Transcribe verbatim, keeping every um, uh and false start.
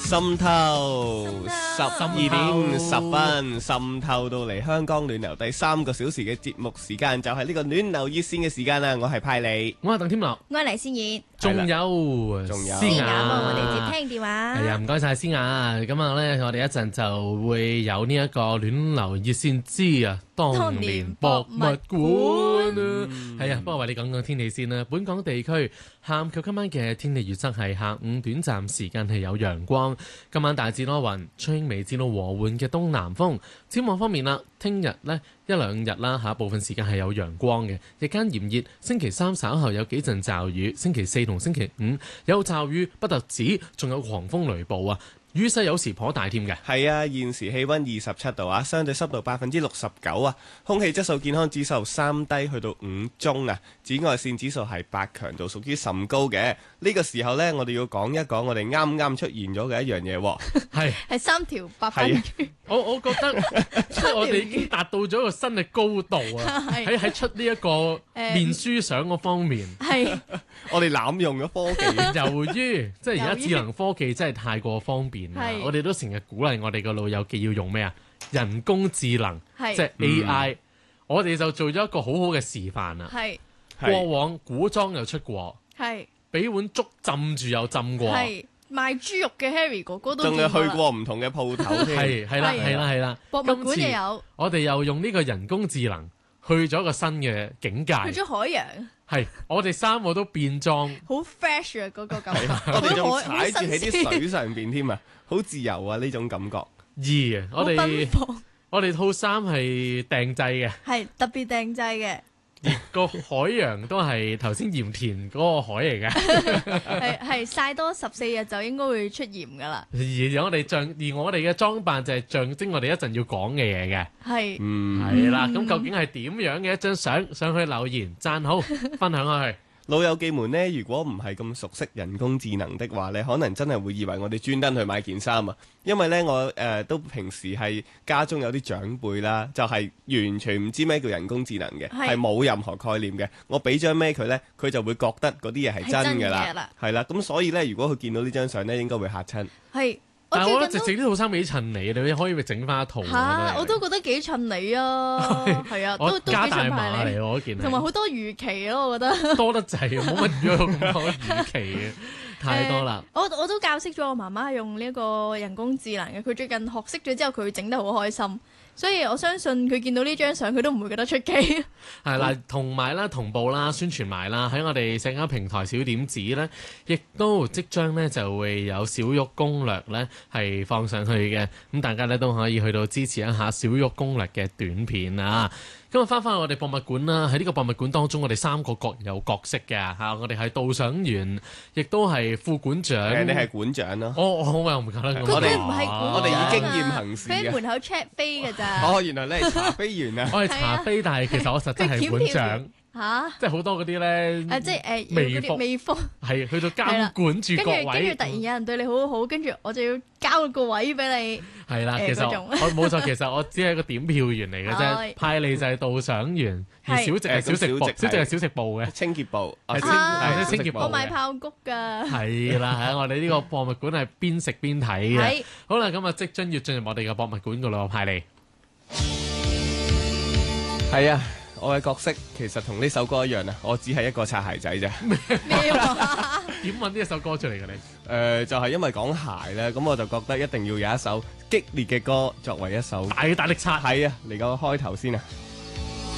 滲透十二點十分，滲透到嚟香港暖流第三個小時嘅節目時間，就係呢個暖流熱線嘅時間啦。我係派利， 我係鄧添樂， 我係黎思燕， 仲有仲有思雅， 思雅， 幫我哋接聽電話。 係啊，唔該晒思雅。咁啊咧，我哋一陣就會有呢一個暖流熱線之啊當年博物館啊。係啊，不過為你講講天氣先啦。本港地區下午及今晚嘅天氣預測係下午短暫時間係有陽光，今晚大致多雲，吹輕微至到和緩嘅東南風。展望方面啦，聽日呢一兩日啦嚇，部分時間係有陽光嘅，日間炎熱。星期三稍後有幾陣驟雨，星期四同星期五有驟雨，不特止，仲有狂風雷暴啊！雨勢有時頗大添嘅。 係啊，現時氣溫二十七度啊，相對濕度百分之六十九啊，空氣質素健康指數三低去到五中啊，紫外線指數係八，強度屬於甚高嘅。呢個時候呢，我哋要講一講我哋啱啱出現咗嘅一樣嘢喎， 係係三條八分魚， 我我覺得即係我哋已經達到咗一個新嘅高度啊！ 係喺喺出呢一個面書相嗰方面， 係我哋濫用咗科技。 由於即係而家智能科技真係太過方便啦， 係我哋都成日鼓勵我哋個老友記要用咩啊？人工智能， 係即係 A I，我哋就做咗一個好好嘅示範啊！ 係過往古裝又出過， 係俾碗粥浸住又浸過， 係賣豬肉嘅 Harry 哥哥都仲係去見過啦， 過唔同嘅鋪頭添。 係係啦係係啦係啦， 博物館今次又有， 我哋又用呢個人工智能去咗一個新嘅境界， 去咗海洋， 係我哋三個都變裝， 好 fresh 啊嗰個感覺， 我哋仲踩住喺好新鮮啲水上邊添啊，好自由啊呢種感覺。 二啊！我好奔哋放， 我哋套衫係訂製嘅， 係特別訂製嘅， 個海洋都係頭先鹽田嗰個海嚟嘅。 係係曬多十四日就應該會出鹽噶啦， 而我哋象而我哋嘅裝扮就係象徵我哋一陣要講嘅嘢嘅， 係嗯， 係啦。咁究竟係點樣嘅一張相？上去留言讚好，分享下去。 老友記們呢，如果唔係咁熟悉人工智能的話呢，可能真係會以為我哋專登去買件衫啊。因為呢，我誒、呃、都平時係家中有啲長輩啦，就係、是、完全唔知咩叫人工智能嘅，係冇任何概念嘅。我俾張咩佢呢，佢就會覺得嗰啲嘢係真㗎啦，係啦。咁所以呢，如果佢見到呢張相呢，應該會嚇親。 係。 但係我覺得最近都直直呢套衫幾襯你，你可以咪整翻一套嚇，我都覺得幾襯你啊，係啊，都我都幾加大碼襯埋你， 嚟我件係， 同埋好多預期咯，我覺得。 多得滯，冇乜預咁多預期嘅，太多啦。 我我都教識咗我媽媽用呢個人工智能嘅，佢最近學識咗之後，佢會整得好開心，所以我相信佢見到呢張相，佢都唔會覺得出奇。 係啦，同埋啦，同步啦，宣傳埋啦，喺我哋社交平台小點子咧，亦都即將咧就會有小玉攻略咧係放上去嘅，咁大家咧都可以去到支持一下小玉攻略嘅短片啊！今日翻返去我哋博物館啦，喺呢個博物館當中，我哋三個各有角色嘅嚇，我哋係導賞員，亦都係副館長。 你係館長咯。 我我我又唔覺得咁。 我哋唔係館長， 我哋以經驗行事嘅。 佢喺門口 check 飛㗎咋。 哦，原來你係查飛員啊！ 我係查飛，但係其實我實質係館長。 嚇！ 即係好多嗰啲咧， 誒即係誒微服嗰啲微服， 係去到監管住各跟住跟位。 住突然有人對你好好，跟住我就要交個位俾你。 係啦， 誒其實嗰種我冇錯，其實我只係一個點票員嚟嘅啫， 係派利就係導賞員，而小直係小食部， 係小直係小食部嘅， 清潔部， 係清啊係清潔部我賣嘅。 爆谷㗎。 係啦，喺我哋呢個博物館係邊食邊睇嘅。 係好啦，咁啊即將要進入我哋嘅博物館噶啦，派利。 係啊。我嘅角色其實同呢首歌一樣啊，我只係一個擦鞋仔啫。 咩話？ 點揾呢一首歌出嚟嘅你？ 誒、呃，就係、是、因為講鞋咧，咁我就覺得一定要有一首激烈嘅歌作為一首大大力擦。 係啊，嚟個開頭先啊！